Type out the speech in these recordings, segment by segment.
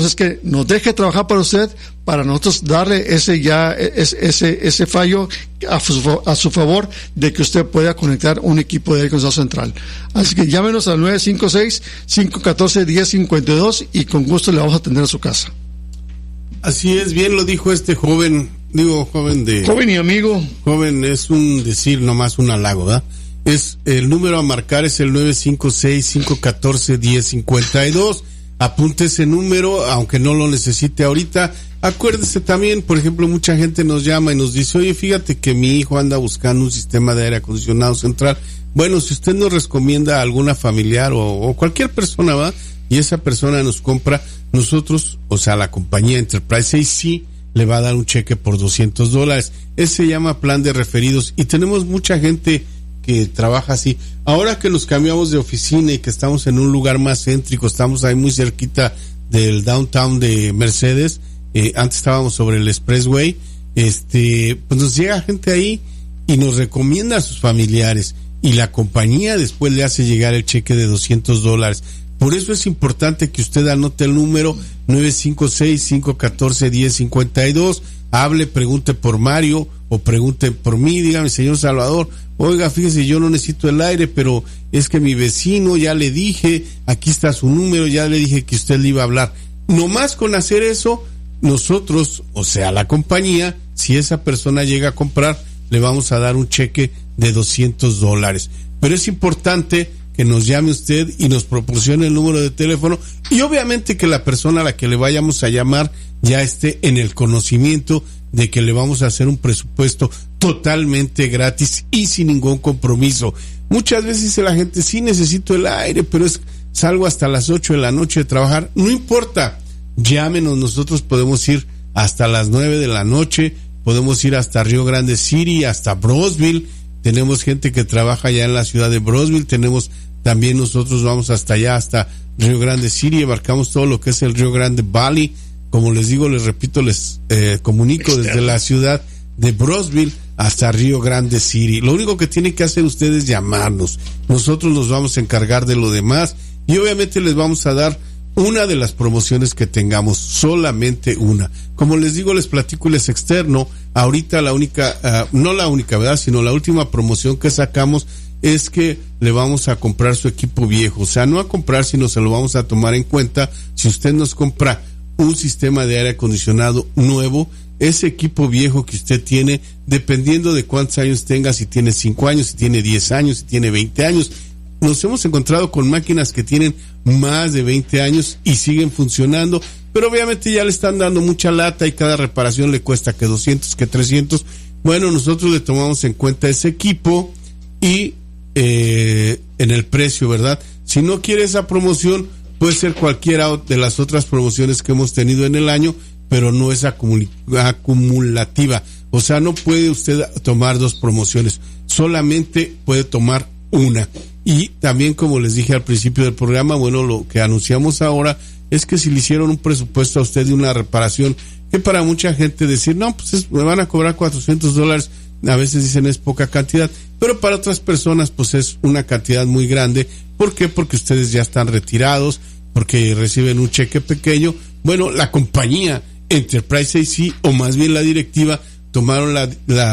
es que nos deje trabajar para usted, para nosotros darle ese fallo a su favor de que usted pueda conectar un equipo de aire acondicionado central. Así que llámenos al 956-514-1052 y con gusto le vamos a atender a su casa. Así es, bien lo dijo este joven y amigo. Joven es un decir, nomás un halago, ¿verdad? Es el número a marcar, es el 956-514-1052. Apunte ese número, aunque no lo necesite ahorita. Acuérdese también, por ejemplo, mucha gente nos llama y nos dice, oye, fíjate que mi hijo anda buscando un sistema de aire acondicionado central. Bueno, si usted nos recomienda a alguna familiar o cualquier persona, ¿va? Y esa persona nos compra, nosotros, o sea, la compañía Enterprise AC le va a dar un cheque por $200. Ese se llama plan de referidos y tenemos mucha gente que trabaja así. Ahora que nos cambiamos de oficina y que estamos en un lugar más céntrico, estamos ahí muy cerquita del downtown de Mercedes, antes estábamos sobre el Expressway, pues nos llega gente ahí y nos recomienda a sus familiares y la compañía después le hace llegar el cheque de $200. Por eso es importante que usted anote el número 956-514-1052, hable, pregunte por Mario o pregunte por mí, dígame, señor Salvador, oiga, fíjese, yo no necesito el aire, pero es que mi vecino, ya le dije, aquí está su número, ya le dije que usted le iba a hablar. Nomás con hacer eso, nosotros, o sea, la compañía, si esa persona llega a comprar, le vamos a dar un cheque de $200. Pero es importante que nos llame usted y nos proporcione el número de teléfono y obviamente que la persona a la que le vayamos a llamar ya esté en el conocimiento de que le vamos a hacer un presupuesto totalmente gratis y sin ningún compromiso. Muchas veces dice la gente, sí necesito el aire, pero salgo hasta las 8 de la noche de trabajar. No importa, llámenos, nosotros podemos ir hasta las 9 de la noche, podemos ir hasta Río Grande City, hasta Brownsville. Tenemos gente que trabaja ya en la ciudad de Brownsville, tenemos también nosotros vamos hasta allá, hasta Río Grande City, abarcamos todo lo que es el Río Grande Valley. Como les digo, les repito, les comunico desde la ciudad de Brownsville hasta Río Grande City. Lo único que tienen que hacer ustedes es llamarnos. Nosotros nos vamos a encargar de lo demás y obviamente les vamos a dar una de las promociones que tengamos, solamente una. Como les digo, les platico y les externo, ahorita la única, no la única, ¿verdad?, sino la última promoción que sacamos es que le vamos a comprar su equipo viejo. O sea, no a comprar, sino se lo vamos a tomar en cuenta. Si usted nos compra un sistema de aire acondicionado nuevo, ese equipo viejo que usted tiene, dependiendo de cuántos años tenga, si tiene 5 años, si tiene 10 años, si tiene 20 años, nos hemos encontrado con máquinas que tienen más de 20 años y siguen funcionando, pero obviamente ya le están dando mucha lata y cada reparación le cuesta que 200, que 300. Bueno, nosotros le tomamos en cuenta ese equipo y en el precio, ¿verdad? Si no quiere esa promoción, puede ser cualquiera de las otras promociones que hemos tenido en el año, pero no es acumulativa. O sea, no puede usted tomar 2 promociones, solamente puede tomar una. Y también, como les dije al principio del programa, bueno, lo que anunciamos ahora es que si le hicieron un presupuesto a usted de una reparación, que para mucha gente decir, no, pues me van a cobrar $400, a veces dicen es poca cantidad, pero para otras personas pues es una cantidad muy grande. ¿Por qué? Porque ustedes ya están retirados, porque reciben un cheque pequeño. Bueno, la compañía Enterprise AC, o más bien la directiva, tomaron la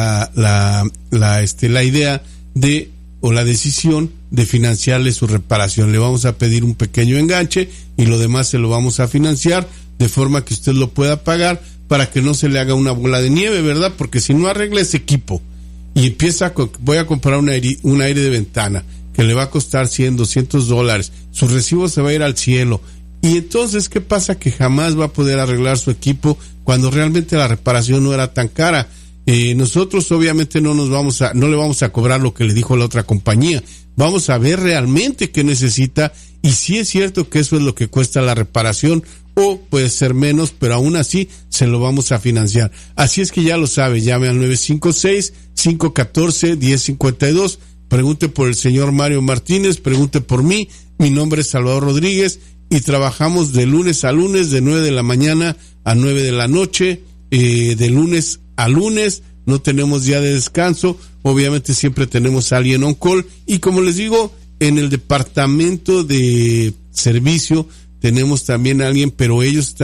idea de, o la decisión de financiarle su reparación. Le vamos a pedir un pequeño enganche y lo demás se lo vamos a financiar de forma que usted lo pueda pagar para que no se le haga una bola de nieve, ¿verdad? Porque si no arregla ese equipo y voy a comprar un aire de ventana que le va a costar $100, $200, su recibo se va a ir al cielo. Y entonces, ¿qué pasa? Que jamás va a poder arreglar su equipo cuando realmente la reparación no era tan cara. Nosotros obviamente no le vamos a cobrar lo que le dijo la otra compañía. Vamos a ver realmente qué necesita y si es cierto que eso es lo que cuesta la reparación, o puede ser menos, pero aún así se lo vamos a financiar. Así es que ya lo sabe, llame al 956-514-1052, pregunte por el señor Mario Martínez, pregunte por mí. Mi nombre es Salvador Rodríguez y trabajamos de lunes a lunes, de 9 de la mañana a 9 de la noche, de lunes a lunes. No tenemos día de descanso, obviamente siempre tenemos a alguien on call, y como les digo, en el departamento de servicio tenemos también a alguien, pero ellos están